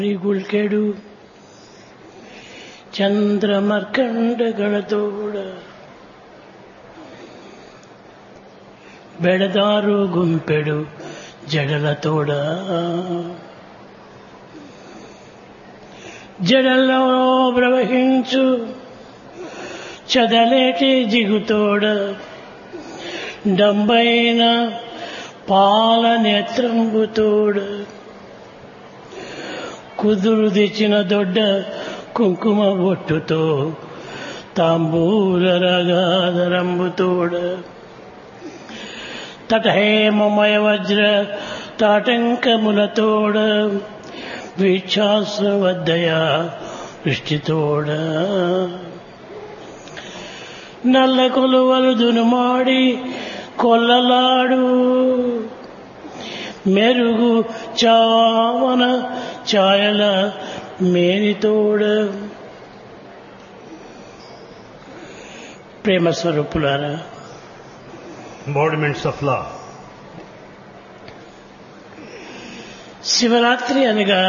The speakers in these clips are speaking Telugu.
ಗುಲ್ಕೆಡು ಚಂದ್ರಮರ್ಕಂಡಗಳತೋಡ ಬೆಳೆದಾರು ಗುಂಪೆಡು జడలతోడ జడల్లో ప్రవహించు చదలేటి జిగుతోడ డంబైన పాల నేత్రంబుతోడ కుదురు తెచ్చిన దొడ్డ కుంకుమ బొట్టుతో తాంబూల రగాదరంబుతోడ తటహేమమయ వజ్ర తాటంకములతోడ వీక్షాశ్రవద్దయ దృష్టితోడ నల్ల కొలువలు దునుమాడి కొల్లలాడు మెరుగు చావన ఛాయల మేనితోడ ప్రేమ స్వరూపులారా, embodiments of love. శివరాత్రి అనగా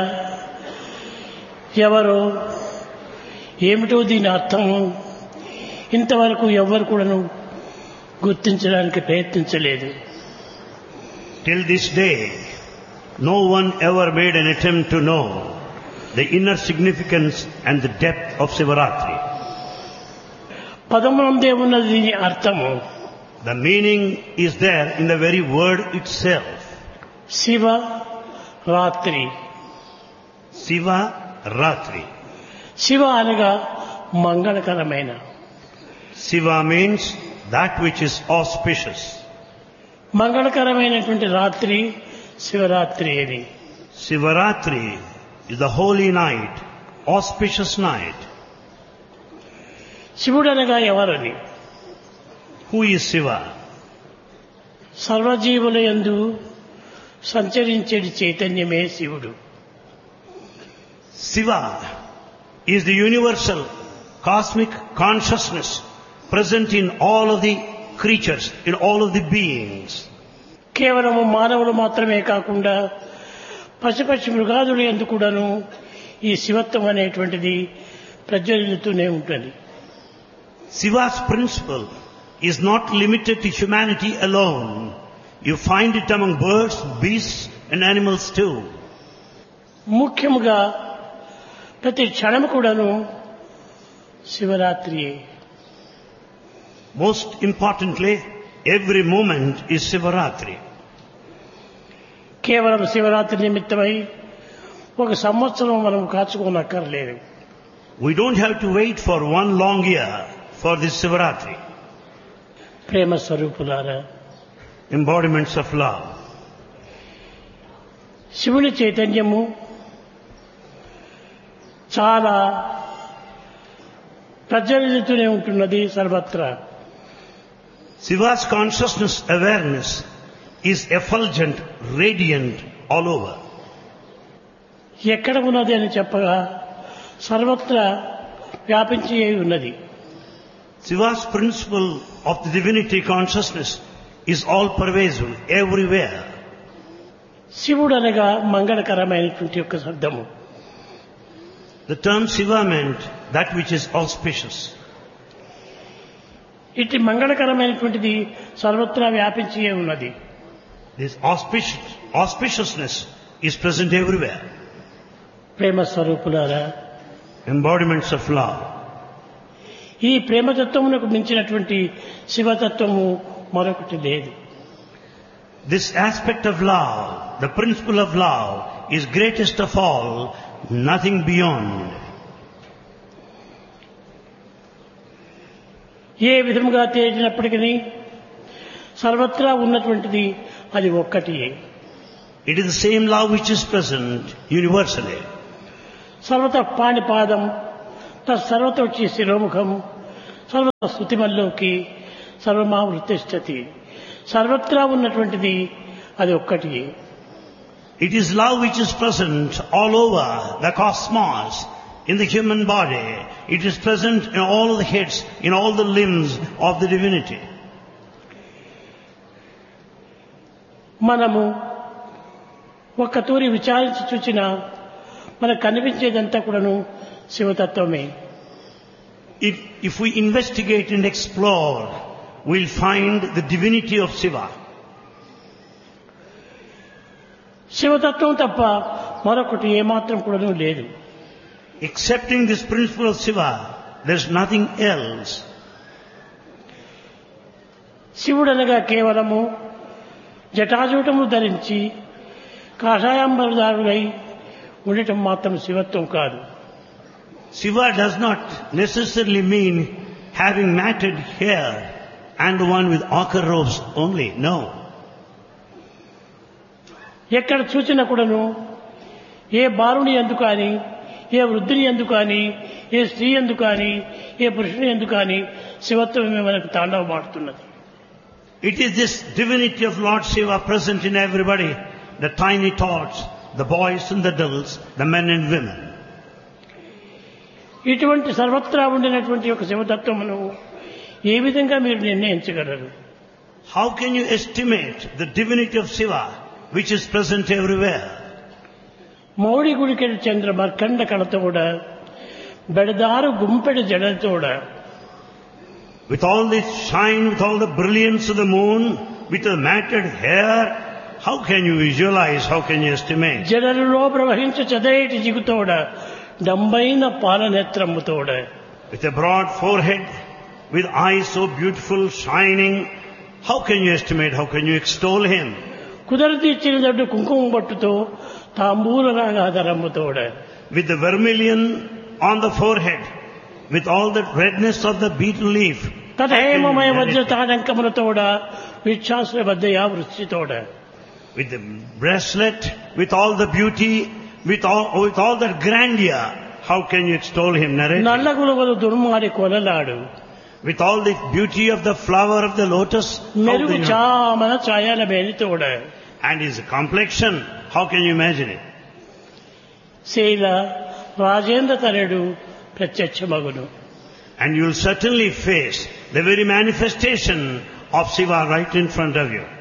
ఎవరో ఏమిటో దీని అర్థం ఇంతవరకు ఎవ్వరు కూడాను గుర్తించడానికి ప్రయత్నించలేదు. Till this day, no one ever made an attempt to know the inner significance and the depth of Sivaratri. పదమునందే ఉన్నది దీని అర్థము. The meaning is there in the very word itself. Shiva రాత్రి. Siva Ratri. శివ అనగా మంగళకరమైన. Siva means that which is auspicious. మంగళకరమైనటువంటి రాత్రి శివరాత్రి అని. Sivaratri is the holy night, auspicious night. శివుడు అనగా ఎవరని? Who is Siva? సర్వజీవుల యందు సంచరించేది చైతన్యమే శివుడు. Siva is the universal cosmic consciousness present in all of the creatures, in all of the beings. కేవలము మానవులు మాత్రమే కాకుండా పశుపక్షి మృగాదుల యందు కూడాను ఈ శివత్వం అనేటువంటిది ప్రజ్వలితూనే ఉంటుంది. Siva's principle is not limited to humanity alone. You find it among birds, beasts and animals too. ముఖ్యముగా ప్రతి క్షణము కూడాను శివరాత్రియే. Most importantly, every moment is Sivaratri. కేవలం శివరాత్రి నిమిత్తమై ఒక సంవత్సరం మనం కాచుకోనక్కర్లేదు. We don't have to wait for one long year for this Sivaratri. ప్రేమ స్వరూపులారా, Embodiments of love. శివుని చైతన్యము చాలా ప్రజ్వలితూనే ఉంటున్నది సర్వత్రా. Siva's consciousness awareness is effulgent, radiant all over. ఎక్కడ ఉన్నది అని చెప్పగా సర్వత్రా వ్యాపించి ఉన్నది. Siva's principle of the divinity consciousness is all pervasive, everywhere. శివుడు అనగా మంగళకరమైనటువంటి యొక్క శబ్దము. The term Siva meant that which is auspicious. ఇటు మంగళకరమైనటువంటిది సర్వత్రా వ్యాపించి ఉన్నది. This auspiciousness is present everywhere. ప్రేమ స్వరూపులారా, Embodiments of love. ఈ ప్రేమతత్వమునకు మించినటువంటి శివతత్వము మరొకటి లేదు. This aspect of love, the principle of love, is greatest of all, nothing beyond. ఏ విధముగా తేలినప్పటికీ సర్వత్రా ఉన్నటువంటిది అది ఒక్కటియే. It is the same love which is present universally. సర్వత పాణిపాదం తత్సర్వతోచ్చి శిరోముఖం సర్వ స్తుతిమల్లోకి సర్వమావృతిష్టతి. సర్వత్రా ఉన్నటువంటిది అది ఒక్కటియే. It is love which is present all over the cosmos, in the human body. It is present in all the heads, in all the limbs of the divinity. మనము ఒక్క తూరి విచారించి చూచిన మనకు కనిపించేదంతా కూడాను శివతత్వమే. If we investigate and explore, we'll find the divinity of Shiva. శివతత్వం తప్ప మరొకటి ఏమాత్రం కూడాను లేదు. Accepting this principle of Shiva, there's nothing else. శివుడనగా కేవలము జటాజూటము ధరించి కాషాయాంబరదారుడై ఉండటం మాత్రం శివత్వం కాదు. Shiva does not necessarily mean having matted hair and the one with ochre robes only. No. ఎక్కడ చూచినా కూడాను ఏ బాలుని యందు కానీ, ఏ వృద్ధుని యందు కానీ, ఏ స్త్రీ యందు కానీ, ఏ పురుషుని యందు కానీ శివత్వమే మనకు తాండవమాడుతున్నది. It is this divinity of Lord Shiva present in everybody, the tiny tots, the boys and the adults, the men and women. ఇటువంటి సర్వత్రా ఉండినటువంటి ఒక శివతత్వమును ఏ విధంగా మీరు నిర్ణయించగలరు? How can you estimate the divinity of Shiva, which is present everywhere? మౌడి గుడికెడు Chandra మర్కండ కళతోడ బెడదారు గుంపెడు జడతోడ. With all this shine, with all the brilliance of the moon, with the matted hair, how can you visualize, how can you estimate? జడలలో ప్రవహించు చదైటి జిగుతోడ డంబైన పాలనేత్రముతోడ. With a broad forehead, with eyes so beautiful, shining, how can you estimate, how can you extol him? కుదరతి ఇచ్చిన దడ్డు కుంకుమ బట్టుతో తాంబూల రాగాధరముతోడ. With the vermilion on the forehead, with all the redness of the beetle leaf. తథేమమయ Vajra తాడంకములతోడ విచ్ఛాసుల బద్దయా వృష్టితోడ. With the bracelet, with all the beauty, with all that grandeur, how can you extol him, narrate? నల్లగులగలు దుర్మాడి కొలలాడు. With all the beauty of the flower of the lotus, how మెరుగు can you? చామన ఛాయల మేనితోడ. And his complexion, how can you imagine it? శైల రాజేంద్ర తనయుడు ప్రత్యక్షమగును. And you will certainly face the very manifestation of Shiva right in front of you.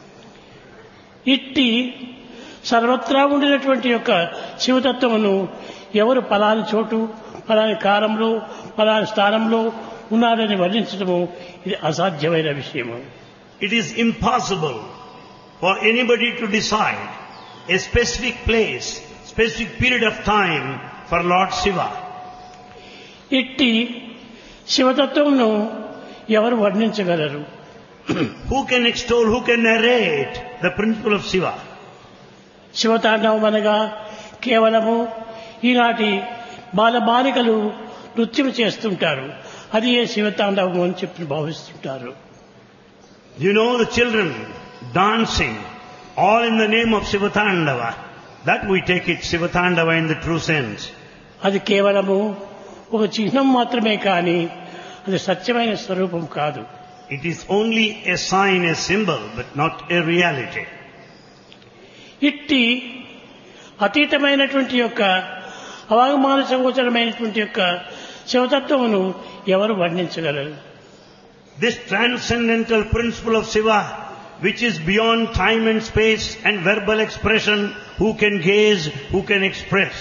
ఇట్టి సర్వత్రా ఉండినటువంటి యొక్క శివతత్వమును ఎవరు పలాని చోటు, పలాని కాలంలో, పలాని స్థానంలో ఉన్నారని వర్ణించడము ఇది అసాధ్యమైన విషయము. It is impossible for anybody to decide a specific place, specific period of time for Lord Shiva. ఇట్టి శివతత్వమును ఎవరు వర్ణించగలరు? Who can extol, who can narrate the principle of Shiva? శివతాండవం అనగా కేవలము ఈనాటి బాలబాలికలు నృత్యం చేస్తుంటారు, అది ఏ శివతాండవం అని చెప్పి భావిస్తుంటారు. You know, the children dancing, all in the name of Shivatandava. That we take it Shivatandava in the true sense. అది కేవలము ఒక చిహ్నం మాత్రమే కానీ అది సత్యమైన స్వరూపం కాదు. It is only a sign, a symbol, but not a reality. ఇట్టి అతీతమైనటువంటి యొక్క అవాగమాన సంగోచరమైనటువంటి యొక్క శివతత్వమును ఎవరు వర్ణించగలరు? This transcendental principle of Shiva, which is beyond time and space and verbal expression, who can gaze, who can express?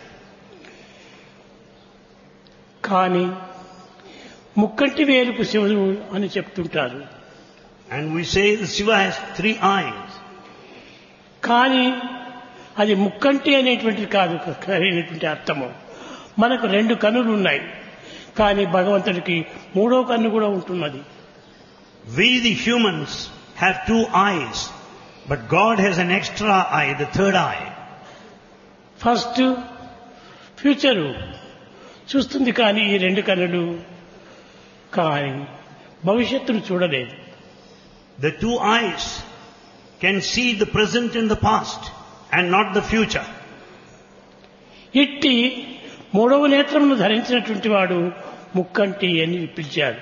కానీ ముక్కంటి వేలుకు శివుడు అని చెప్తుంటారు. And we say that Shiva has 3 eyes. కానీ అది ముక్కంటి అనేటువంటిది కాదు సరైనటువంటి అర్థము. మనకు 2 కన్నులు ఉన్నాయి, కానీ భగవంతుడికి 3వ కన్ను కూడా ఉంటున్నది. We the humans have 2 eyes, but God has an extra eye, the 3rd eye. First future చూస్తుంది కానీ ఈ 2 కన్నులు కానీ భవిష్యత్తును చూడలేదు. The 2 eyes can see the present and the past and not the future. ఇట్టి 3వ నేత్రమును ధరించినటువంటి వాడు ముక్కంటి అని పిలిచాడు.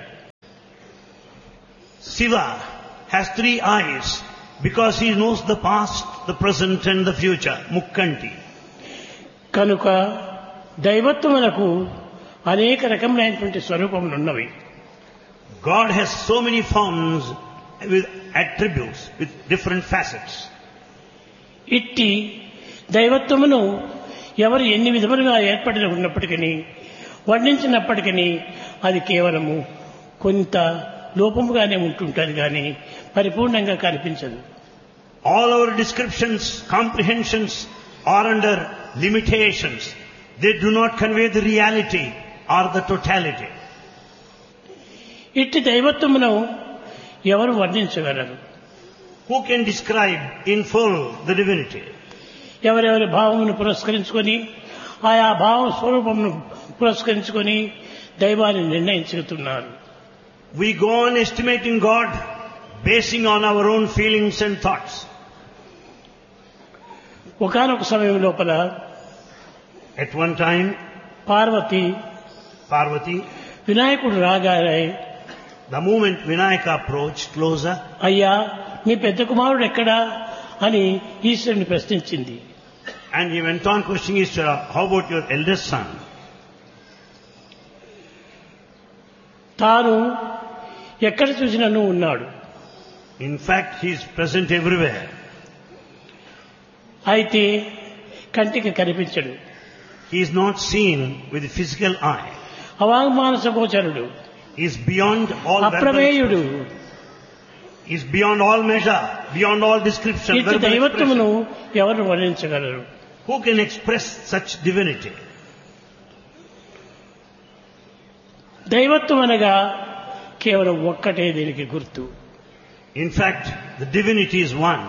Shiva has 3 eyes because he knows the past, the present and the future. Mukkanti. కనుక దైవత్వమునకు అనేక రకములైనటువంటి స్వరూపములు ఉన్నవి. God has so many forms with attributes, with different facets. ఇట్టి దైవత్వమును ఎవరు ఎన్ని విధములుగా ఏర్పడి ఉన్నప్పటికీ వర్ణించినప్పటికీ అది కేవలము కొంత లోపముగానే ఉంటుంటుంది కానీ పరిపూర్ణంగా కనిపించదు. All our descriptions, comprehensions are under limitations. They do not convey the reality or the totality. ఇట్టి దైవత్వమును ఎవరు వర్ణించగలరు? Who can describe in full the divinity? ఎవరెవరి భావమును పురస్కరించుకొని ఆయా భావ స్వరూపమును పురస్కరించుకొని దైవాన్ని నిర్ణయించుతున్నారు. We go on estimating God basing on our own feelings and thoughts. ఒకానొక సమయం లోపల At one time, పార్వతి వినాయకుడు రాగానే the moment Vinayaka approached closer, అయ్యా మీ పెద్ద కుమారుడు ఎక్కడా అని ఈశ్వరుని ప్రశ్నించింది. and he went on questioning Ishvara, how about your eldest son? తాను ఎక్కడ చూసినను ఉన్నాడు. In fact, he is present everywhere. అయితే కంటికి కనిపించడు. He is not seen with the physical eye. అవాంగ్మానస గోచరుడు, He is beyond all అప్రమేయుడు. He is beyond all measure, beyond all description. ఇట్టి verbal దైవత్వమును expression. ఎవరు వర్ణించగలరు? Who can express such divinity? దైవత్వం అనగా కేవలం ఒక్కటే దీనికి గుర్తు. In fact, the divinity is one.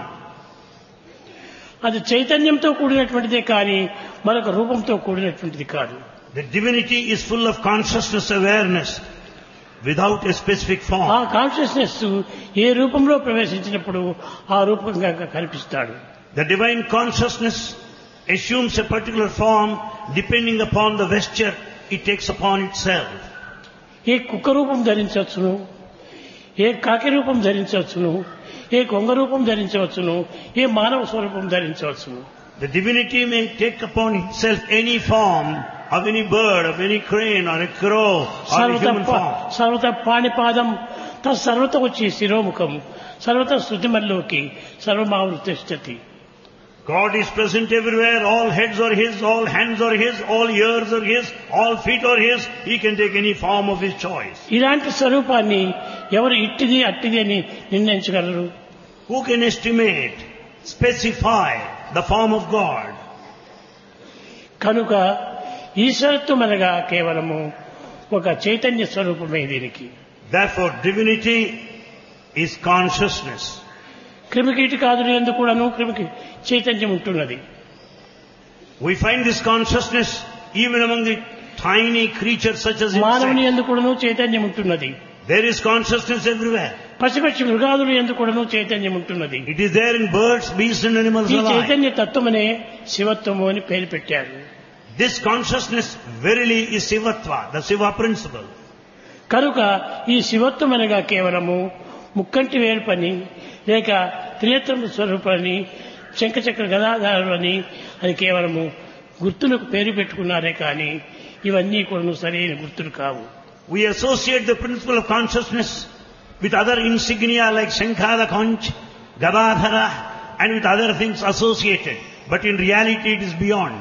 అది చైతన్యంతో కూడినటువంటిదే కానీ మరొక రూపంతో కూడినటువంటిది కాదు. The divinity is full of consciousness awareness without a specific ఆ form. కాన్షియస్నెస్ ఏ రూపంలో ప్రవేశించినప్పుడు ఆ రూపంగా కనిపిస్తాడు. The divine consciousness assumes a particular form depending upon the vesture it takes upon itself. ఏ కుక్క రూపం ధరించవచ్చును, ఏ కాకి రూపం ధరించవచ్చును, ఏ కొంగ రూపం ధరించవచ్చును, ఏ మానవ స్వరూపం ధరించవచ్చును. The divinity may take upon itself any form of any bird, of any crane or a crow or a human form. సర్వత పాణిపాదం తత్సర్వత వచ్చి శిరోముఖం సర్వత శృతిమల్లోకి సర్వమావృతిష్టతి. God is present everywhere. All heads are His, all hands are His, all ears are His, all feet are His. He can take any form of His choice. ఇలాంటి స్వరూపాన్ని ఎవరు ఇట్టిది అట్టిది అని నిర్ణయించగలరు? Who can estimate, specify the form of God? కనుక ఈశ్వరత్వం అనగా కేవలము ఒక చైతన్య స్వరూపమే దీనికి. Therefore, divinity is consciousness. క్రిమికీటకాదులు ఎందుకు కూడాను క్రిమికి చైతన్యం ఉంటున్నది. We find this consciousness even among the tiny creatures such as మానవుని insects. ఎందుకు కూడాను చైతన్యం ఉంటున్నది. There is consciousness everywhere. పశుపక్షి మృగాదులు ఎందుకు కూడాను చైతన్యం ఉంటున్నది. It is there in birds, beasts and animals ఈ alike. చైతన్య తత్వమనే శివత్వము అని పేరు పెట్టారు. This consciousness verily is Sivatva, the Siva principle. కనుక ఈ శివత్వం అనగా కేవలము ముక్కంటి వేరు పని లేక త్రినేత్రం స్వరూపాన్ని శంఖచక్ర గదాధారులు అని అది కేవలము గుర్తులకు పేరు పెట్టుకున్నారే కానీ ఇవన్నీ కూడా సరైన గుర్తులు కావు. We associate the principle of consciousness with other insignia like Shankha, Conch, Gadadhara and with other things associated. But in reality it is beyond.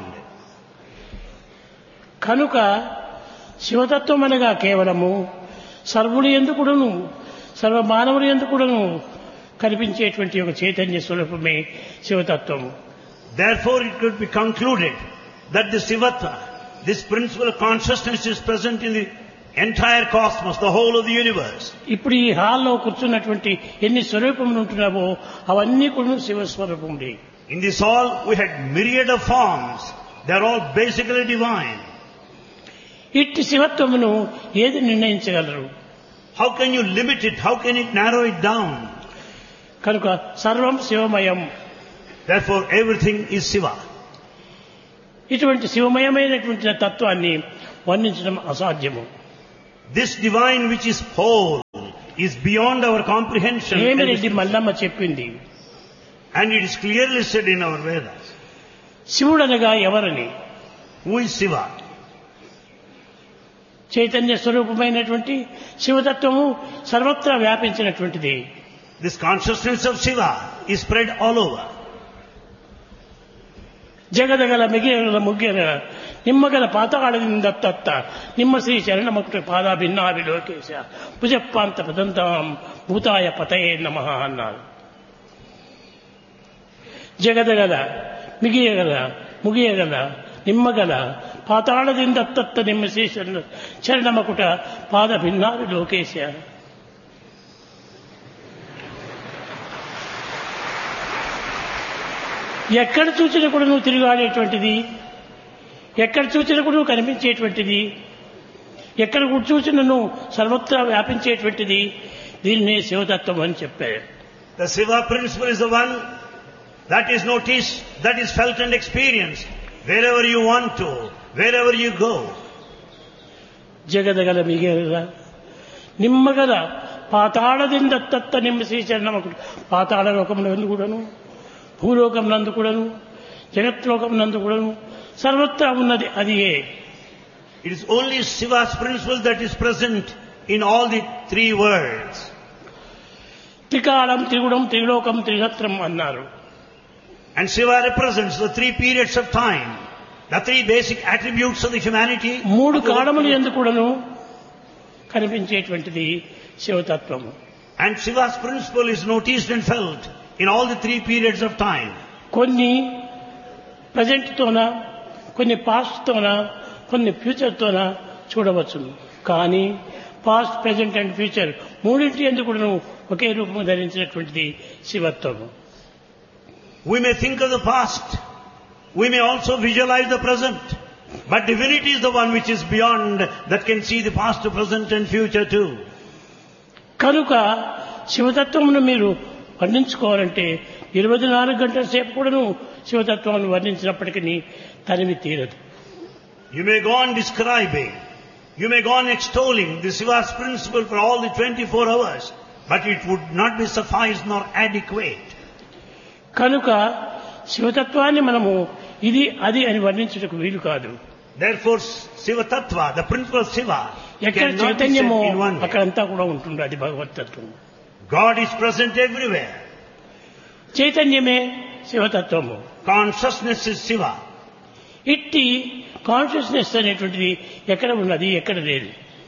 కనుక శివతత్వం అనగా కేవలము సర్వుడు ఎందుకుడును సర్వ మానవుడు ఎందుకుడును కనిపించేటువంటి ఒక చైతన్య స్వరూపమే శివతత్వము. Therefore it could be concluded that the Sivatva, this principle of consciousness is present in the entire cosmos, the whole of the universe. ఇప్పుడు ఈ హాల్లో కూర్చున్నటువంటి ఎన్ని స్వరూపములు ఉంటున్నావో అవన్నీ కూడా శివస్వరూపములే. In this hall we had myriad of forms. They are all basically divine. ఇట్టి శివత్వమును ఏది నిర్ణయించగలరు? How can you limit it? How can it narrow it down? కనుక సర్వం శివమయం. Therefore everything is Siva. ఇటువంటి శివమయమైనటువంటి తత్వాన్ని వర్ణించడం అసాధ్యము. This divine which is whole is beyond our comprehension. హేమిరెడ్డి Mallamma చెప్పింది. And it is clearly said in our Vedas. శివుడనగా ఎవరని? Who is Siva? చైతన్య స్వరూపమైనటువంటి శివతత్వము సర్వత్రా వ్యాపించినటువంటిది. This consciousness of Shiva is spread all over. ಜಗದಗಲ ಮಿಗಿಯಗಲ ಮುಗ್ಗಿಯಗಲ ನಿಮ್ಮಗಲ ಪಾತಾಳದಿಂದತ್ತ ನಿಮ್ಮ ಶ್ರೀ ಶರಣಮಕುಟ ಪಾದ ಭಿನ್ನಾಭಿಲೋಕೇಶ ಭುಜಪ್ಪಾಂತ ಪದಂತಾಂ ಭೂತಾಯ ಪತಯೇ ನಮಃ అన్నారు. ಜಗದಗಲ ಮಿಗಿಯಗಲ ಮುಗಿಯಗಲ ನಿಮ್ಮಗಲ ಪಾತಾಳದಿಂದತ್ತ ನಿಮ್ಮ ಶ್ರೀ ಶರಣಮಕುಟ ಪಾದ ಭಿನ್ನಾಭಿಲೋಕೇಶ. ఎక్కడ చూసినా కూడా నువ్వు తిరిగాడేటువంటిది, ఎక్కడ చూసినా కూడా నువ్వు కనిపించేటువంటిది, ఎక్కడ చూసినా నువ్వు సర్వత్రా వ్యాపించేటువంటిది, దీన్నే శివతత్వం అని చెప్పారు. The Shiva principle is the one that is noticed, that is felt and experienced wherever you want to, wherever you go. జగదగల మిగల Nimmagala పాతాళದಿಂದತ್ತ ನಿಮ್ಮ శ్రీ చరణమకుడు పాతాళ లోకమునందు కూడాను, భూలోకం నందు కూడాను, జగత్లోకం నందు కూడాను సర్వత్రా ఉన్నది అది. It is only Shiva's principle that is present in all the three worlds. త్రికాలం త్రిగుణం త్రిలోకం త్రినత్రం అన్నారు. And Shiva represents the three periods of time, the three basic attributes of the humanity. మూడు కాలములు యందు కూడాను కనిపించేటువంటిది శివతత్వము. And Shiva's principle is noticed and felt in all the three periods of time. కొన్ని ప్రజెంట్ తోన, కొన్ని పాస్ట్ తోన, కొన్ని ఫ్యూచర్ తోన చూడవచ్చును. కానీ పాస్ట్, ప్రెజెంట్ అండ్ ఫ్యూచర్ మూడింటి ఎందుకు కూడా ఒకే రూపము ధరించినటువంటిది శివత్వము. We may think of the past, we may also visualize the present, but divinity is the one which is beyond, that can see the past, present and future too. కనుక శివతత్వమును మీరు వర్ణించుకోవాలంటే 24 గంటల సేపు కూడాను శివతత్వాన్ని వర్ణించినప్పటికీ తనివి తీరదు. You may go on describing, you may go on extolling the Shiva's principle for all the 24 hours, but it would not be suffice nor adequate. కనుక శివతత్వాన్ని మనము ఇది అది అని వర్ణించుటకు వీలు కాదు. Therefore Shiva Tattva, the principle of Shiva, ఎక్కడ cannot be said చైతన్యమో in one way. అక్కడంతా కూడా ఉంటుంది. అది భగవతత్వం. God is present everywhere. చైతన్యమే శివతత్వము. Consciousness is Shiva. ఇట్టి కాన్షియస్నెస్ అనేటువంటిది ఎక్కడ ఉన్నది, ఎక్కడ లేదు.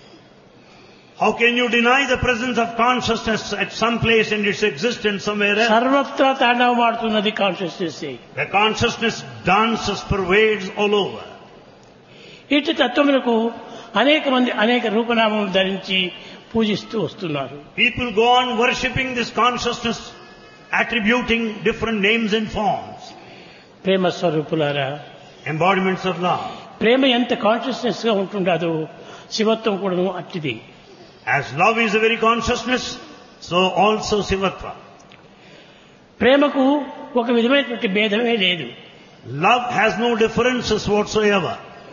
How can you deny the presence of consciousness at some place and its existence somewhere else? సర్వత్రా తాండవమాడుతున్నది consciousness. The consciousness dances, pervades all over. ఇట్టి తత్వములకు అనేక మంది అనేక రూపనామములు ధరించి పూజిస్తూ వస్తున్నారు. People go on worshipping this consciousness, attributing different names and forms. ప్రేమ స్వరూపులారా, Embodiments of love. ప్రేమ ఎంత కాన్షియస్నెస్ గా ఉంటుండదో శివత్వం కూడాను అట్టిది. As love is a very consciousness, so also Shivatva. ప్రేమకు ఒక విధమైనటువంటి భేదమే లేదు. Love has no differences whatsoever.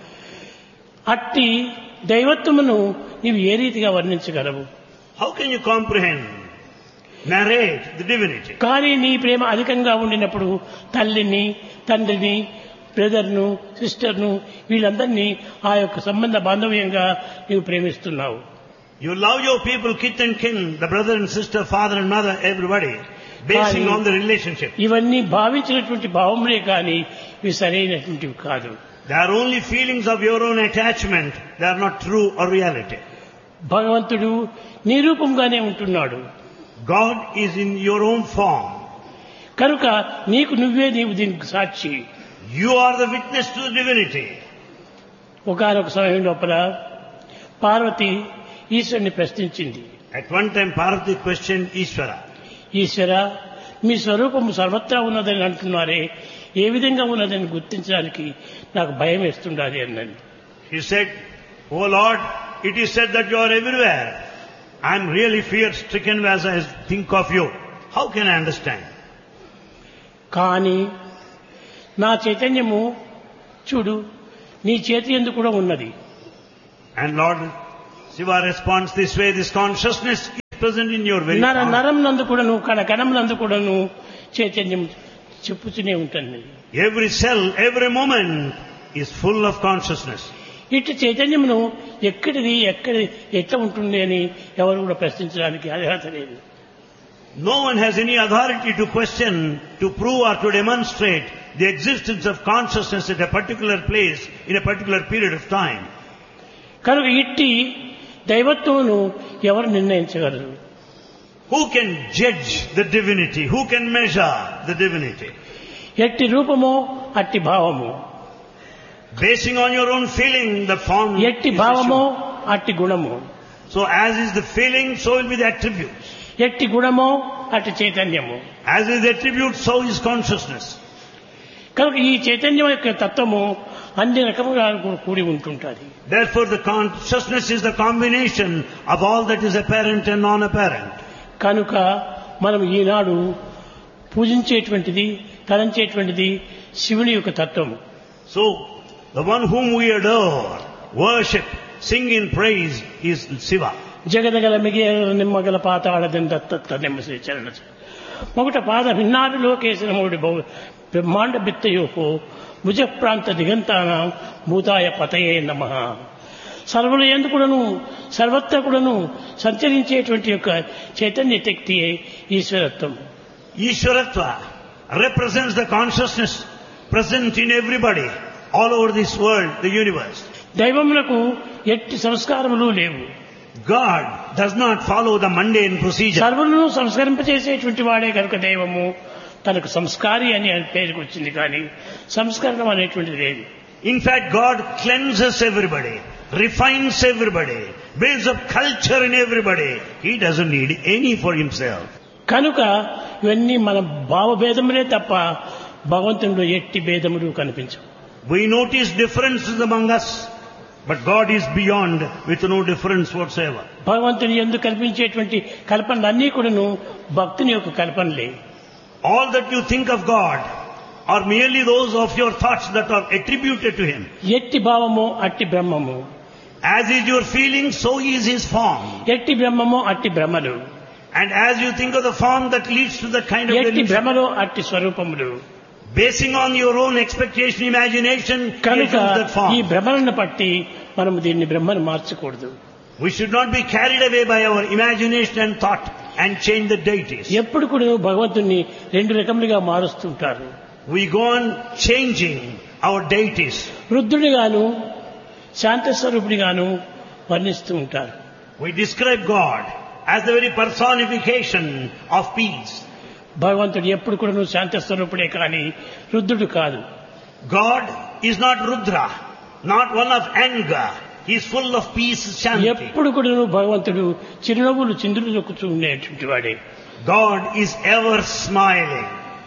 అట్టి దైవత్వమును నీవు ఏ రీతిగా వర్ణించగలవు? How can you comprehend, narrate the divinity? కానీ నీ ప్రేమ అధికంగా ఉండినప్పుడు తల్లిని, తండ్రిని, బ్రదర్ను, సిస్టర్ను వీళ్ళందరినీ ఆ యొక్క సంబంధ బాంధవ్యంగా నీవు ప్రేమిస్తున్నావు. You love your people, kith and kin, the brother and sister, father and mother, everybody, basing on the relationship. ఇవన్నీ భావించినటువంటి భావములే కానీ ఇవి సరైనటువంటివి కాదు. They are only feelings of your own attachment. They are not true or reality. భగవంతుడు నీ రూపంగానే ఉంటున్నాడు. God is in your own form. కనుక నీకు నువ్వే నీవు దీనికి సాక్షి. You are the witness to the divinity. ఒకానొక సమయం లోపల పార్వతి ఈశ్వరుని ప్రశ్నించింది. At one time Parvati questioned Ishvara. ఈశ్వర, మీ స్వరూపము సర్వత్రా ఉన్నదని అంటున్నారే, ఏ విధంగా ఉన్నదని గుర్తించడానికి నాకు భయం వేస్తుండాలి అన్నది. He said, "Oh Lord, it is said that you are everywhere. I am really fear-stricken as I think of you. How can I understand?" కానీ నా చైతన్యము చూడు నీ చేతి యందు కూడా ఉన్నది. And Lord Shiva responds this way, this consciousness is present in your very palm. నరం నందు కూడాను, కణం నందు కూడాను చైతన్యం చెప్పుతూనే ఉంటుంది. Every cell, every moment is full of consciousness. ఇటు చైతన్యమును ఎట్లా ఉంటుంది అని ఎవరు కూడా ప్రశ్నించడానికి అర్హత లేదు. No one has any authority to question, to prove or to demonstrate the existence of consciousness at a particular place in a particular period of time. కనుక ఇట్టి దైవత్వమును ఎవరు నిర్ణయించగలరు? Who can judge the divinity? Who can measure the divinity? ఎట్టి రూపమో అట్టి భావము, Basing on your own feeling, the form ఎట్టి is భావమో assumed. అట్టి గుణము, So as is the feeling, so will be the attributes. ఎట్టి గుణమో అట్టి చైతన్యము. As is the attribute, so is consciousness. కనుక ఈ చైతన్యం యొక్క తత్వము అన్ని రకముగా కూడి ఉంటుంటుంది. Therefore the consciousness is the combination of all that is apparent and non-apparent. కనుక మనం ఈనాడు పూజించేటువంటిది, తలంచేటువంటిది శివుని యొక్క తత్వము. So the one whom we adore, worship, sing in praise is Shiva. జగదగల మిగిల Nimmagala పాతాళದಿಂದ తత్త నెమ్మసి చరణ మొగట పాద భిన్నాడు లోకేశన మూడి బ్రహ్మాండ బిత్తయోహో భుజ ప్రాంత దిగంతానాం భూతాయ పతయే నమః. సర్వుల ఎందుకుడను సర్వత్ర కూడాను సంచరించేటువంటి యొక్క Chaitanya శక్తియే ఈశ్వరత్వం. Ishwaratva represents the consciousness present in everybody, all over this world, the universe. దైవములకు ఎట్టి సంస్కారములు లేవు. God does not follow the mundane procedure. సర్వులను సంస్కరింపచేసేటువంటి వాడే కనుక దైవము తనకు సంస్కారి అని పేరుకు వచ్చింది, కానీ సంస్కరణం అనేటువంటిది లేదు. In fact, God cleanses everybody, refines everybody, builds up culture in everybody. He doesn't need any for himself. కనుక ఇవన్నీ మన భావభేదములే తప్ప భగవంతునిలో ఎట్టి భేదములు కనిపించవు. We notice differences among us, but God is beyond with no difference whatsoever. భగవంతుని ఎందుకు కల్పించేటువంటి కల్పనలన్నీ కూడాను భక్తుని యొక్క కల్పనలే. All that you think of God are merely those of your thoughts that are attributed to Him. ఎట్టి భావము అట్టి బ్రహ్మము, As is your feeling, so is His form. ఎట్టి బ్రహ్మము అట్టి బ్రహ్మలు, And as you think of the form that leads to that kind of ఎట్టి illusion, భ్రమలో అట్టి స్వరూపములు. basing on your own expectation, imagination, you కనుక choose that ఈ form. భ్రమలను పట్టి మనం దీన్ని బ్రహ్మను మార్చకూడదు. We should not be carried away by our imagination and thought and change the deities. ఎప్పుడు కూడా భగవంతుని రెండు రకములుగా మారుస్తుంటారు. We go on changing our deities. రుద్రుడిగాను శాంతస్వరూపుడిగాను వర్ణిస్తూ ఉంటారు. We describe God as the very personification of peace. భగవంతుడు ఎప్పుడు కూడా శాంతస్వరూపుడే కానీ రుద్రుడు కాదు. God is not Rudra, not one of anger. He is full of peace, shanti. ఎప్పుడు కూడా భగవంతుడు చిరునవ్వులు చిందులుచొక్కుతూ ఉండేటువంటి వాడే. God is ever smiling.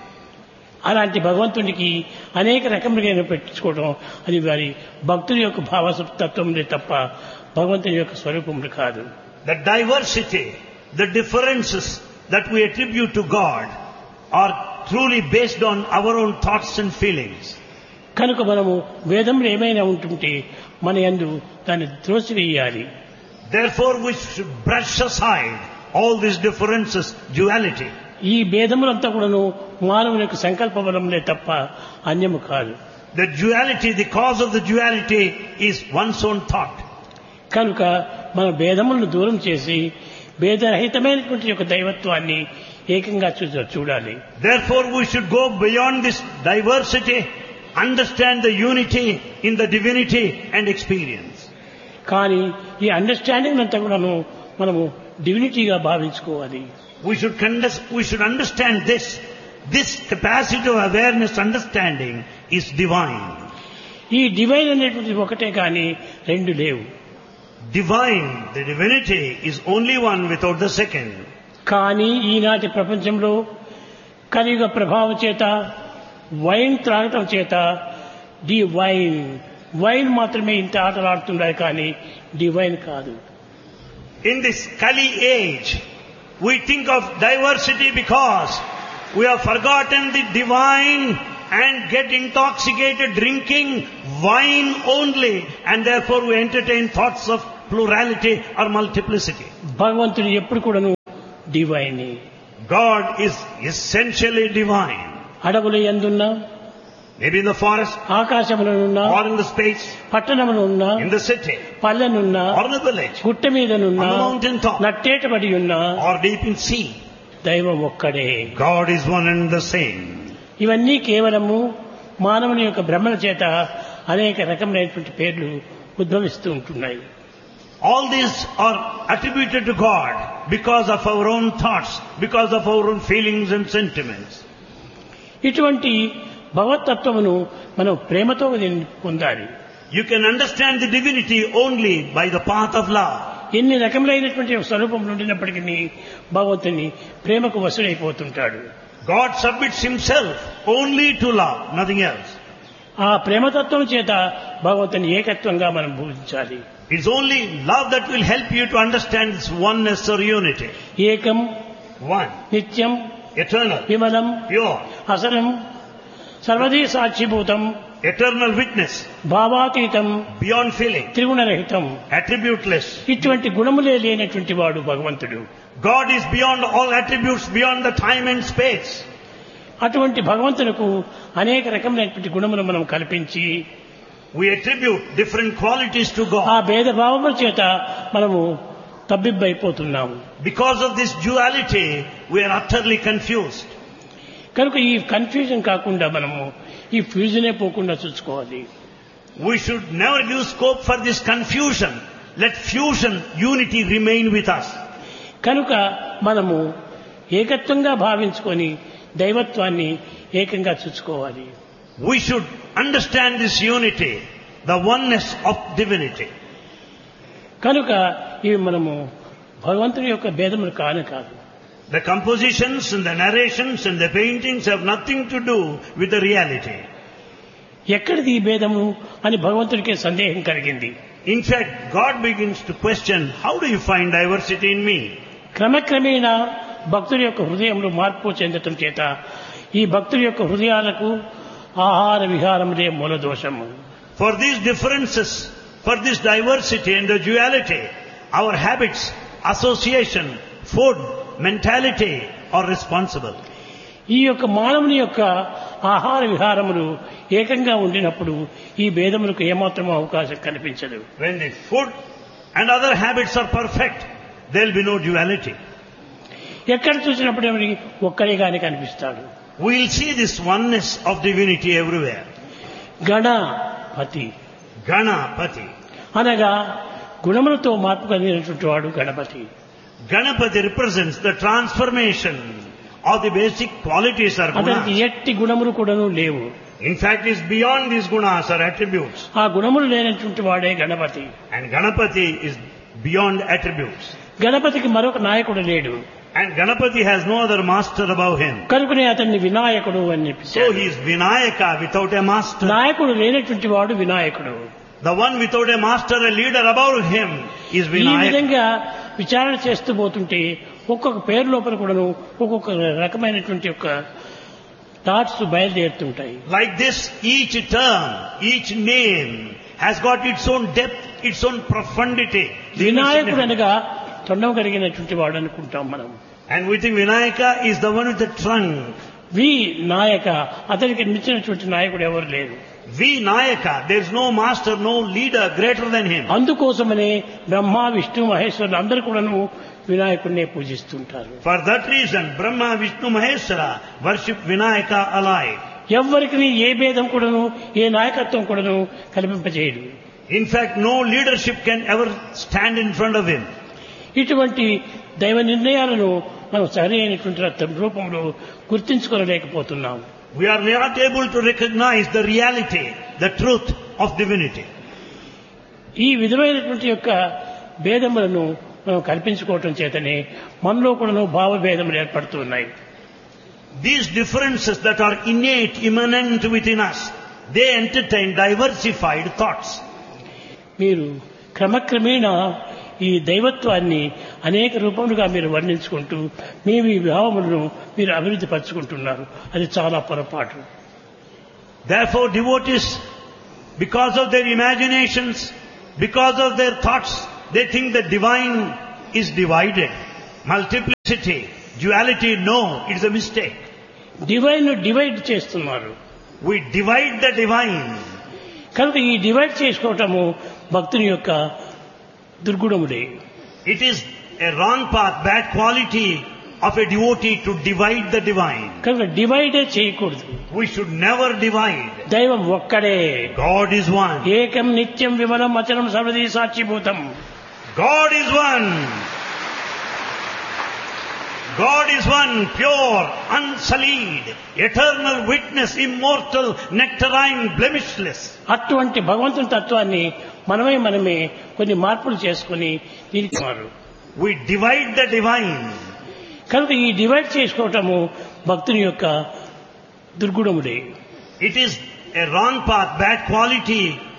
అలాంటి భగవంతునికి అనేక రకములుగా పెట్టించుకోవడం అది వారి భక్తుల యొక్క భావతత్వములే తప్ప భగవంతుని యొక్క స్వరూపములు కాదు. The diversity, the differences that we attribute to God are truly based on our own thoughts and feelings. కనుక మనము వేదములు ఏమైనా ఉంటుంటే మన యందు దాన్ని త్రోసివేయాలి. Therefore we should brush aside all these differences, duality. ఈ భేదములంతా కూడాను మానవుని యొక్క సంకల్ప బలములే తప్ప అన్యము కాదు. The duality, the cause of the duality is one's own thought. కనుక మన భేదములను దూరం చేసి భేదరహితమైనటువంటి యొక్క దైవత్వాన్ని ఏకంగా చూడాలి. Therefore we should go beyond this diversity, understand the unity in the divinity and experience. కానీ ఈ అండర్స్టాండింగ్ అంతా కూడాను మనము డివినిటీగా భావించుకోవాలి. We should understand this capacity of awareness, understanding is divine. ఈ డివైన్ అనేటువంటిది ఒకటే కానీ రెండు లేవు. Divine, the divinity is only one without the second. కానీ ఈనాటి ప్రపంచంలో కలియుగ ప్రభావం చేత వైన్ త్రాగటం చేత వైన్ మాత్రమే ఇంత ఆటలాడుతున్నాయి కానీ డివైన్ కాదు. In this Kali age, we think of diversity because we have forgotten the divine and get intoxicated drinking wine only, and therefore we entertain thoughts of plurality or multiplicity. భగవంతుడు ఎప్పుడు కూడాను divine. God is essentially divine. అడవుల యందున్నా, Maybe in the forest, ఆకాశములనున్నా, or in the space, పట్టణములున్నా, in the city, పల్లెనున్నా, or in the village, గుట్ట మీదనున్నా, on the mountain top, నట్టేటబడి ఉన్నా, or deep in sea. దైవం ఒక్కడే. God is one and the same. ఇవన్నీ కేవలము మానవుని యొక్క భ్రమల చేత అనేక రకములైనటువంటి పేర్లు ఉద్భవిస్తూ ఉంటున్నాయి. All these are attributed to God because of our own thoughts, because of our own feelings and sentiments. ఇటువంటి భగవత్తత్వమును మనం ప్రేమతో పొందాలి. You can understand the divinity only by the path of love. ఎన్ని రకములైనటువంటి స్వరూపములు ఉండినప్పటికీ భగవంతుని ప్రేమకు వశుడైపోతుంటాడు. God submits himself only to love, nothing else. ఆ ప్రేమతత్వం చేత భగవంతుని ఏకత్వంగా మనం పూజించాలి. It's only love that will help you to understand this oneness or unity. ఏకం, One, నిత్యం, eternal, విమలం, pure, అసలం, సర్వదీ సాక్షిభూతం, eternal witness, భావాతీతం, beyond feeling, త్రిగుణరహితం. attributeless. ఇటువంటి గుణములే లేనటువంటి వాడు భగవంతుడు. God is beyond all attributes, beyond the time and space. అటువంటి భగవంతునకు అనేక రకములైనటువంటి గుణములు మనం కల్పించి We attribute different qualities to ఆ God. భేదభావముల చేత మనము తబ్బిబ్బైపోతున్నాము. Because of this duality, we are utterly confused. కనుక ఈ కన్ఫ్యూజన్ కాకుండా మనము ఈ ఫ్యూజనే పోకుండా చూసుకోవాలి. We should never give scope for this confusion. Let fusion, unity remain with us. కనుక మనము ఏకత్వంగా భావించుకొని దైవత్వాన్ని ఏకంగా చూసుకోవాలి. We should understand this unity, the oneness of divinity. కనుక ఇవి మనము భగవంతుని యొక్క భేదములు కాదు. The compositions and the narrations and the paintings have nothing to do with the reality. ఎక్కడిది ఈ భేదము అని భగవంతుడికే సందేహం కలిగింది. In fact, God begins to question, how do you find diversity in me? క్రమక్రమేణా భక్తుల యొక్క హృదయంలో మార్పు చెందటం చేత ఈ భక్తుల యొక్క హృదయాలకు ఆహార విహారములే మూల దోషము. For these differences, for this diversity and the duality, our habits, association, food, mentality are responsible. ఈ యొక్క మానవుని యొక్క ఆహార విహారములు ఏకంగా ఉండినప్పుడు ఈ భేదములకు ఏమాత్రం అవకాశం కనిపించదు. When the food and other habits are perfect, there will be no duality. ఎక్కడ చూసినప్పుడు ఒక్కరిగానే కనిపిస్తాడు. We will see this oneness of divinity everywhere. Ganapati, Ganapati. అనగా గుణములతో మార్పు కలిగినటువంటి వాడు Ganapati. Ganapati represents the transformation of the basic qualities or అతనికి gunas. ఎట్టి గుణములు కూడాను లేవు. In fact, it's beyond these gunas or attributes. ఆ గుణములు లేనటువంటి వాడే Ganapati. And Ganapati is beyond attributes. గణపతికి మరొక నాయకుడు లేడు. And Ganapati has no other master above him. కనుకనే అతన్ని వినాయకుడు అని So చెప్పారు. he is Vinayaka without a master. నాయకుడు లేనటువంటి వాడు వినాయకుడు. The one without a master, a leader above him is ఈ Vinayaka. విధంగా విచారణ చేస్తూ పోతుంటే ఒక్కొక్క పేరు లోపల కూడాను ఒక్కొక్క రకమైనటువంటి యొక్క thoughts బయలుదేరుతుంటాయి. Like this, each term, each name has got its own depth, its own profundity. వినాయకుడు అనగా తొండం కలిగినటువంటి వాడు అనుకుంటాం మనం. And we think Vinayaka is the one with the trunk. నాయక, అతనికి మించినటువంటి నాయకుడు ఎవరు లేరు. Vinayaka, there is no master, no leader greater than him. అందుకోసమనే బ్రహ్మ, విష్ణు, మహేశ్వరులు అందరూ కూడాను వినాయకుడినే పూజిస్తుంటారు. For that reason, Brahma, Vishnu, Maheshwara worship Vinayaka alike. ఎవరికి ఏ భేదం కూడాను ఏ నాయకత్వం కూడాను కల్పింపజేయడు. In fact, no leadership can ever stand in front of him. ఇటువంటి దైవ నిర్ణయాలను మనం సరి అయినటువంటి రూపంలో గుర్తించుకోలేకపోతున్నాం. We are not able to recognize the reality, the truth of divinity. ఈ విధమైనటువంటి యొక్క భేదములను మనం కల్పించుకోవటం చేతనే మనలో కూడాను భావభేదములు ఏర్పడుతున్నాయి. These differences that are innate, immanent within us, they entertain diversified thoughts. మీరు క్రమక్రమేణా ఈ దైవత్వాన్ని అనేక రూపములుగా మీరు వర్ణించుకుంటూ మీ భావములను మీరు అభివృద్ధి పరుచుకుంటున్నారు. అది చాలా పొరపాటు. Therefore, devotees, because of their imaginations, because of their thoughts, they think the divine is divided. Multiplicity, duality, no, it's a mistake. Divine divide చేస్తున్నారు. We divide the divine. కనుక ఈ డివైడ్ చేసుకోవటము భక్తుని యొక్క దుర్గుణములే. It is a wrong path, bad quality of a devotee to divide the divine. కనుక డివైడే చేయకూడదు. We should never divide. దైవం ఒక్కడే. God is one. ఏకం నిత్యం విమలం అచలం సర్వదీ సాక్షిభూతం. God is one. God is one, pure, unsullied, eternal witness, immortal, nectarine, blemishless. అటువంటి భగవంతుని తత్వాన్ని మనమే కొన్ని మార్పులు చేసుకుని దీనికి మారు. We divide the divine. కనుక ఈ డివైడ్ చేసుకోవటము భక్తుని యొక్క దుర్గుణములే. It is a wrong path, bad quality